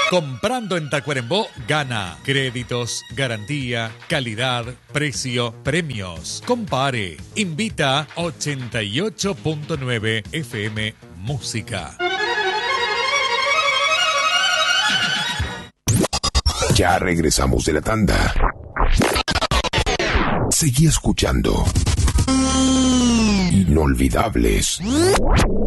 Comprando en Tacuarembó, gana. Créditos, garantía, calidad, precio, premios. Compare. Invita 88.9 FM Música. Ya regresamos de la tanda. Seguí escuchando Inolvidables